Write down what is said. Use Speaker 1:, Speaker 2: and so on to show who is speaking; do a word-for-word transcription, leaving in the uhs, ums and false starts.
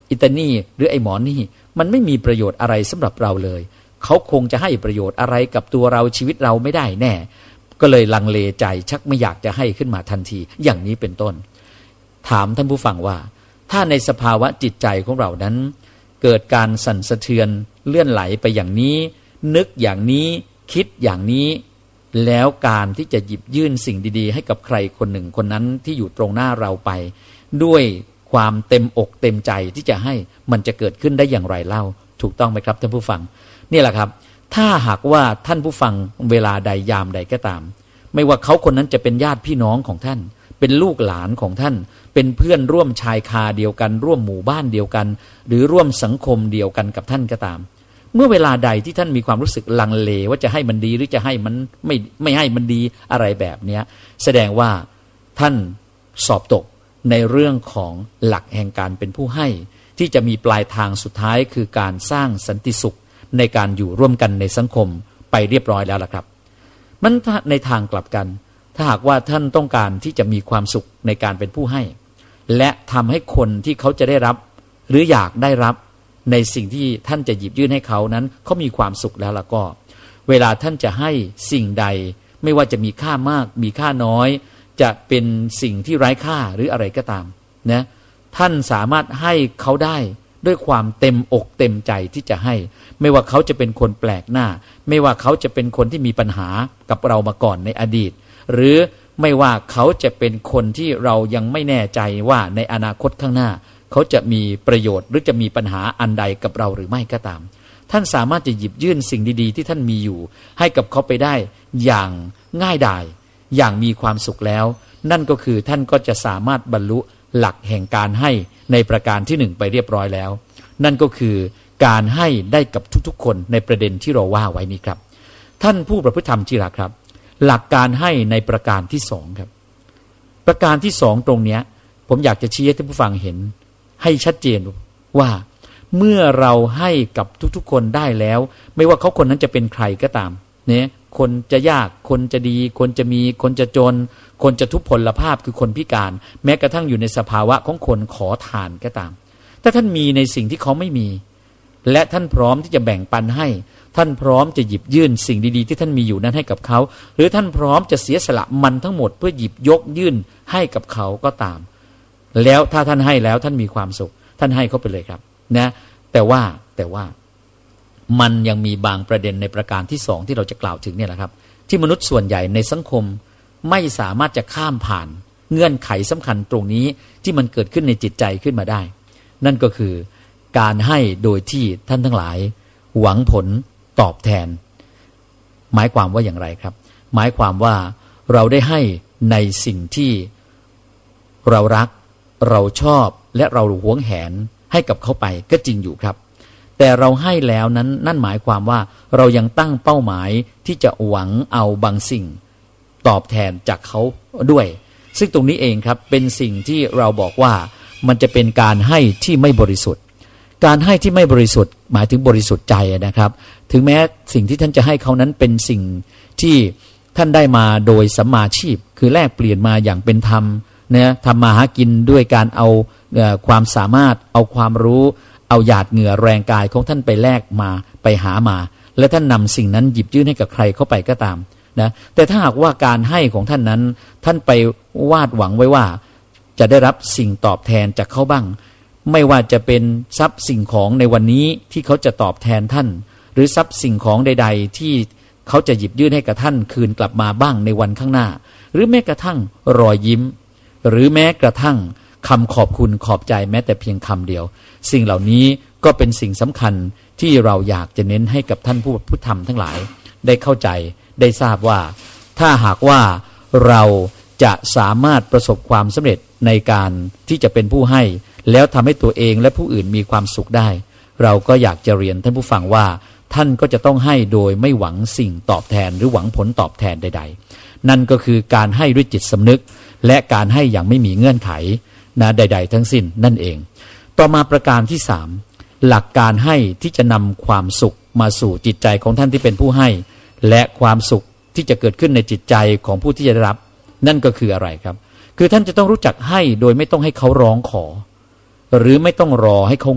Speaker 1: อิตานี่หรือไอ้หมอนี่มันไม่มีประโยชน์อะไรสำหรับเราเลยเขาคงจะให้ประโยชน์อะไรกับตัวเราชีวิตเราไม่ได้แน่ก็เลยลังเลใจชักไม่อยากจะให้ขึ้นมาทันทีอย่างนี้เป็นต้นถามท่านผู้ฟังว่าถ้าในสภาวะจิตใจของเรานั้นเกิดการสั่นสะเทือนเลื่อนไหลไปอย่างนี้นึกอย่างนี้คิดอย่างนี้แล้วการที่จะหยิบยื่นสิ่งดีๆให้กับใครคนหนึ่งคนนั้นที่อยู่ตรงหน้าเราไปด้วยความเต็มอกเต็มใจที่จะให้มันจะเกิดขึ้นได้อย่างไรเล่าถูกต้องไหมครับท่านผู้ฟังนี่แหละครับถ้าหากว่าท่านผู้ฟังเวลาใดยามใดก็ตามไม่ว่าเขาคนนั้นจะเป็นญาติพี่น้องของท่านเป็นลูกหลานของท่านเป็นเพื่อนร่วมชายคาเดียวกันร่วมหมู่บ้านเดียวกันหรือร่วมสังคมเดียวกันกับท่านก็ตามเมื่อเวลาใดที่ท่านมีความรู้สึกลังเลว่าจะให้มันดีหรือจะให้มันไม่ไม่ให้มันดีอะไรแบบนี้แสดงว่าท่านสอบตกในเรื่องของหลักแห่งการเป็นผู้ให้ที่จะมีปลายทางสุดท้ายคือการสร้างสันติสุขในการอยู่ร่วมกันในสังคมไปเรียบร้อยแล้วล่ะครับมันในทางกลับกันถ้าหากว่าท่านต้องการที่จะมีความสุขในการเป็นผู้ให้และทำให้คนที่เขาจะได้รับหรืออยากได้รับในสิ่งที่ท่านจะหยิบยื่นให้เขานั้นเขามีความสุขแล้วล่ะก็เวลาท่านจะให้สิ่งใดไม่ว่าจะมีค่ามากมีค่าน้อยจะเป็นสิ่งที่ไร้ค่าหรืออะไรก็ตามนะท่านสามารถให้เขาได้ด้วยความเต็มอกเต็มใจที่จะให้ไม่ว่าเขาจะเป็นคนแปลกหน้าไม่ว่าเขาจะเป็นคนที่มีปัญหากับเรามาก่อนในอดีตหรือไม่ว่าเขาจะเป็นคนที่เรายังไม่แน่ใจว่าในอนาคตข้างหน้าเขาจะมีประโยชน์หรือจะมีปัญหาอันใดกับเราหรือไม่ก็ตามท่านสามารถจะหยิบยื่นสิ่งดีๆที่ท่านมีอยู่ให้กับเขาไปได้อย่างง่ายดายอย่างมีความสุขแล้วนั่นก็คือท่านก็จะสามารถบรรลุหลักแห่งการให้ในประการที่หนึ่งไปเรียบร้อยแล้วนั่นก็คือการให้ได้กับทุกๆคนในประเด็นที่เราว่าไว้นี้ครับท่านผู้ประพฤติธรรมที่รักครับหลักการให้ในประการที่สองครับประการที่สองตรงเนี้ยผมอยากจะชี้ให้ท่านผู้ฟังเห็นให้ชัดเจนว่าเมื่อเราให้กับทุกๆคนได้แล้วไม่ว่าเขาคนนั้นจะเป็นใครก็ตามเนี่ยคนจะยากคนจะดีคนจะมีคนจะจนคนจะทุพพลภาพคือคนพิการแม้กระทั่งอยู่ในสภาวะของคนขอทานก็ตามถ้าท่านมีในสิ่งที่เขาไม่มีและท่านพร้อมที่จะแบ่งปันให้ท่านพร้อมจะหยิบยื่นสิ่งดีๆที่ท่านมีอยู่นั้นให้กับเขาหรือท่านพร้อมจะเสียสละมันทั้งหมดเพื่อหยิบยกยื่นให้กับเขาก็ตามแล้วถ้าท่านให้แล้วท่านมีความสุขท่านให้เขาไปเลยครับนะแต่ว่าแต่ว่ามันยังมีบางประเด็นในประการที่สองที่เราจะกล่าวถึงเนี่ยแหละครับที่มนุษย์ส่วนใหญ่ในสังคมไม่สามารถจะข้ามผ่านเงื่อนไขสำคัญตรงนี้ที่มันเกิดขึ้นในจิตใจขึ้นมาได้นั่นก็คือการให้โดยที่ท่านทั้งหลายหวังผลตอบแทนหมายความว่าอย่างไรครับหมายความว่าเราได้ให้ในสิ่งที่เรารักเราชอบและเราหวงแหนให้กับเขาไปก็จริงอยู่ครับแต่เราให้แล้วนั้นนั่นหมายความว่าเรายังตั้งเป้าหมายที่จะหวังเอาบางสิ่งตอบแทนจากเขาด้วยซึ่งตรงนี้เองครับเป็นสิ่งที่เราบอกว่ามันจะเป็นการให้ที่ไม่บริสุทธิ์การให้ที่ไม่บริสุทธิ์หมายถึงบริสุทธิ์ใจนะครับถึงแม้สิ่งที่ท่านจะให้เขานั้นเป็นสิ่งที่ท่านได้มาโดยสัมมาชีพคือแลกเปลี่ยนมาอย่างเป็นธรรมนะทำมาหากินด้วยการเอาเอ่อความสามารถเอาความรู้เอาหยาดเหงื่อแรงกายของท่านไปแลกมาไปหามาและท่านนำสิ่งนั้นหยิบยื่นให้กับใครเข้าไปก็ตามนะแต่ถ้าหากว่าการให้ของท่านนั้นท่านไปวาดหวังไว้ว่าจะได้รับสิ่งตอบแทนจากเขาบ้างไม่ว่าจะเป็นทรัพย์สิ่งของในวันนี้ที่เขาจะตอบแทนท่านหรือทรัพย์สิ่งของใดๆที่เขาจะหยิบยื่นให้กับท่านคืนกลับมาบ้างในวันข้างหน้าหรือแม้กระทั่งรอยยิ้มหรือแม้กระทั่งคำขอบคุณขอบใจแม้แต่เพียงคำเดียวสิ่งเหล่านี้ก็เป็นสิ่งสำคัญที่เราอยากจะเน้นให้กับท่านผู้ผู้ทำทั้งหลายได้เข้าใจได้ทราบว่าถ้าหากว่าเราจะสามารถประสบความสำเร็จในการที่จะเป็นผู้ให้แล้วทำให้ตัวเองและผู้อื่นมีความสุขได้เราก็อยากจะเรียนท่านผู้ฟังว่าท่านก็จะต้องให้โดยไม่หวังสิ่งตอบแทนหรือหวังผลตอบแทนใดๆนั่นก็คือการให้ด้วยจิตสำนึกและการให้อย่างไม่มีเงื่อนไขนะใดๆทั้งสิ้นนั่นเองต่อมาประการที่สามหลักการให้ที่จะนำความสุขมาสู่จิตใจของท่านที่เป็นผู้ให้และความสุขที่จะเกิดขึ้นในจิตใจของผู้ที่จะได้รับนั่นก็คืออะไรครับคือท่านจะต้องรู้จักให้โดยไม่ต้องให้เขาร้องขอหรือไม่ต้องรอให้เขา